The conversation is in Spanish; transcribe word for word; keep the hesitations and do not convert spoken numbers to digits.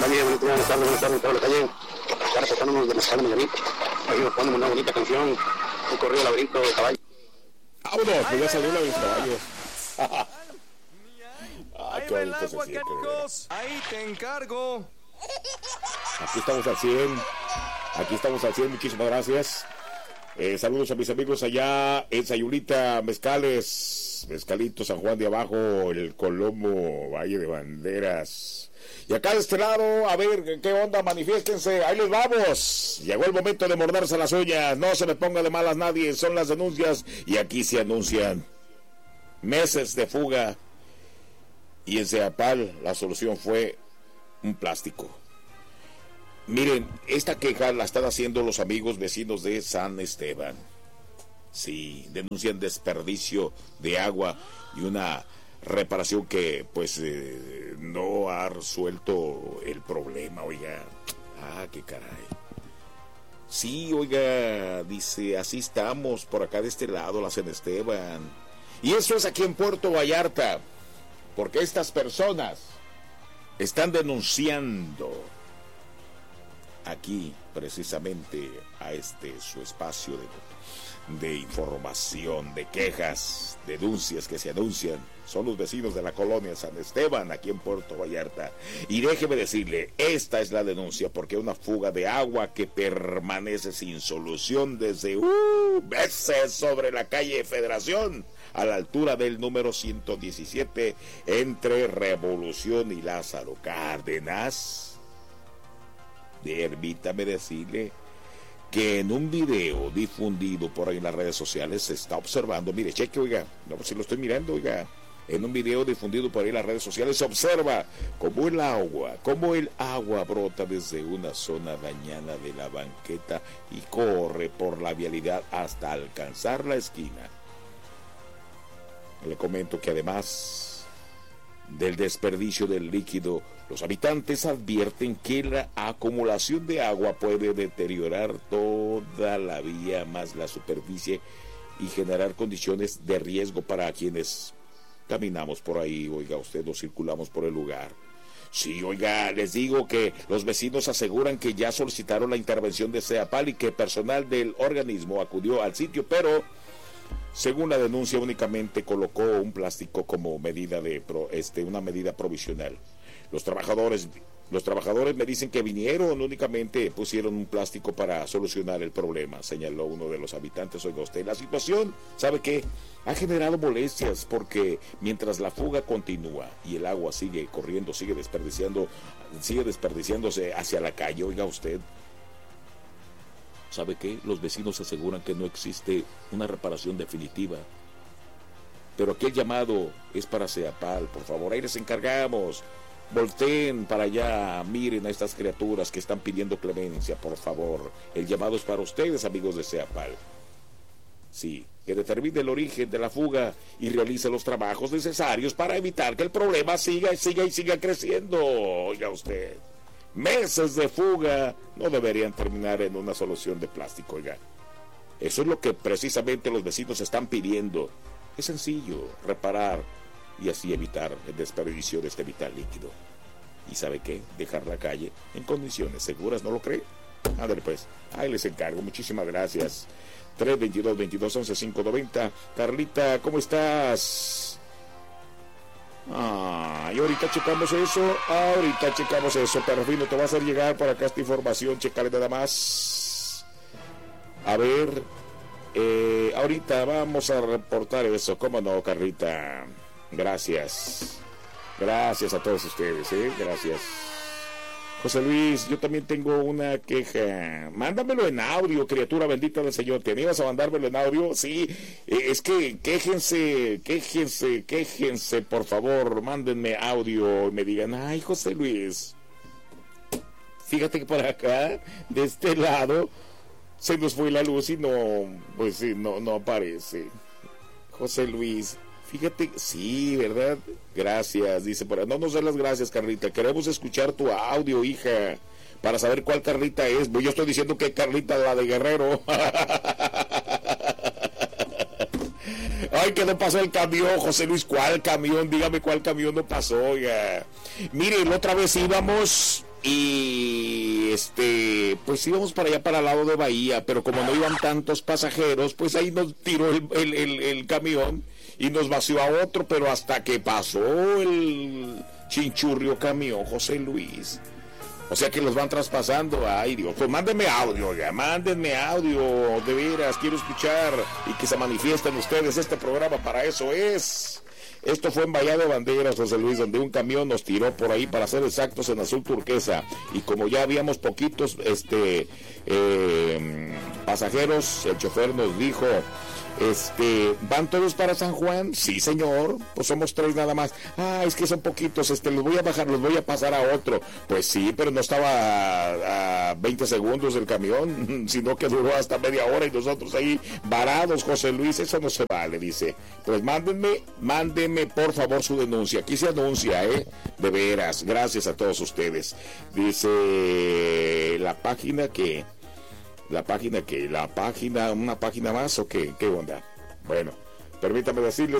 compañía, buenas tardes, buenas tardes, toda la calle. Ahora tratándonos de mezcal de Mayarit. Aquí nos ponemos una bonita canción, un corrido laberinto de caballos. ¡Vámonos! Pues ya salió la de los caballos. Ah, qué bonito se siente, ahí te encargo. Aquí estamos al cien. Aquí estamos al cien, muchísimas gracias. Eh, saludos a mis amigos allá en Sayulita, Mezcales, Mezcalito, San Juan de Abajo, el Colomo, Valle de Banderas. Y acá de este lado, a ver, ¿qué onda? Manifiéstense, ahí les vamos. Llegó el momento de morderse las uñas, no se me ponga de malas nadie, son las denuncias y aquí se anuncian meses de fuga. Y en Ceapal la solución fue un plástico. Miren, esta queja la están haciendo los amigos vecinos de San Esteban. Sí, denuncian desperdicio de agua y una reparación que pues eh, no ha resuelto el problema, oiga. Ah, qué caray. Sí, oiga, dice, así estamos por acá de este lado, la San Esteban. Y eso es aquí en Puerto Vallarta, porque estas personas están denunciando aquí precisamente a este su espacio de, de información, de quejas, denuncias que se anuncian. Son los vecinos de la colonia San Esteban aquí en Puerto Vallarta. Y déjeme decirle, esta es la denuncia porque una fuga de agua que permanece sin solución desde uh, meses sobre la calle Federación, a la altura del número ciento diecisiete entre Revolución y Lázaro Cárdenas. Permítame decirle que en un video difundido por ahí en las redes sociales se está observando, mire, cheque, oiga, no, si lo estoy mirando, oiga, en un video difundido por ahí en las redes sociales se observa cómo el agua, cómo el agua brota desde una zona dañada de la banqueta y corre por la vialidad hasta alcanzar la esquina. Le comento que además del desperdicio del líquido, los habitantes advierten que la acumulación de agua puede deteriorar toda la vía más la superficie y generar condiciones de riesgo para quienes caminamos por ahí, oiga usted, o circulamos por el lugar. Sí, oiga, les digo que los vecinos aseguran que ya solicitaron la intervención de Ceapal y que personal del organismo acudió al sitio, pero según la denuncia únicamente colocó un plástico como medida de pro, este una medida provisional. Los trabajadores los trabajadores me dicen que vinieron, únicamente pusieron un plástico para solucionar el problema, señaló uno de los habitantes. Oiga usted, la situación, ¿sabe qué? Ha generado molestias porque mientras la fuga continúa y el agua sigue corriendo, sigue desperdiciando, sigue desperdiciándose hacia la calle, oiga usted, ¿sabe qué? Los vecinos aseguran que no existe una reparación definitiva. Pero aquí el llamado es para Ceapal, por favor, ahí les encargamos. Volteen para allá, miren a estas criaturas que están pidiendo clemencia, por favor. El llamado es para ustedes, amigos de Ceapal. Sí, que determine el origen de la fuga y realice los trabajos necesarios para evitar que el problema siga y siga y siga creciendo. Oiga usted, meses de fuga no deberían terminar en una solución de plástico, oiga. Eso es lo que precisamente los vecinos están pidiendo. Es sencillo, reparar y así evitar el desperdicio de este vital líquido. ¿Y sabe qué? Dejar la calle en condiciones seguras, ¿no lo cree? Ándale pues, ahí les encargo, muchísimas gracias. tres veintidós, veintidós, once, cinco noventa. Carlita, ¿cómo estás? Ah, y ahorita checamos eso, ahorita checamos eso, pero fin, no te va a hacer llegar por acá esta información, checale nada más. A ver, eh, ahorita vamos a reportar eso, ¿cómo no, Carlita? Gracias, gracias a todos ustedes, ¿eh? Gracias. José Luis, yo también tengo una queja. Mándamelo en audio, criatura bendita del Señor. ¿Te ibas a mandármelo en audio? Sí, es que quéjense, quéjense, quéjense, por favor. Mándenme audio y me digan, ay, José Luis, fíjate que por acá, de este lado, se nos fue la luz y no, pues sí, no, no aparece. José Luis, fíjate, sí, ¿verdad? Gracias, dice por ahí. No nos den las gracias, Carlita. Queremos escuchar tu audio, hija, para saber cuál Carlita es. Yo estoy diciendo que Carlita, la de Guerrero. Ay, que no pasó el camión, José Luis. ¿Cuál camión? Dígame cuál camión no pasó, oiga. Mire, la otra vez íbamos, y este, pues íbamos para allá, para el lado de Bahía, pero como no iban tantos pasajeros, pues ahí nos tiró el, el, el, el camión y nos vació a otro, pero hasta que pasó el chinchurrio camión, José Luis. O sea que los van traspasando. Ay, Dios, pues mándenme audio, ya, mándenme audio, de veras, quiero escuchar y que se manifiesten ustedes. Este programa para eso es. Esto fue en Bahía de Banderas, José Luis, donde un camión nos tiró por ahí, para ser exactos, en azul turquesa. Y como ya habíamos poquitos este eh, pasajeros, el chofer nos dijo, este, ¿van todos para San Juan? Sí, señor, pues somos tres nada más. Ah, es que son poquitos, este, los voy a bajar, los voy a pasar a otro. Pues sí, pero no estaba a, a veinte segundos el camión, sino que duró hasta media hora y nosotros ahí varados, José Luis, eso no se vale, dice. Pues mándenme, mándenme por favor su denuncia. Aquí se anuncia, eh, de veras, gracias a todos ustedes. Dice la página que... La página que, la página, una página más o qué, qué onda. Bueno, permítame decirles